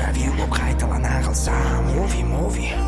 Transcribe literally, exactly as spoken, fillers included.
View op rijt al aan haar als samen. Movie, movie.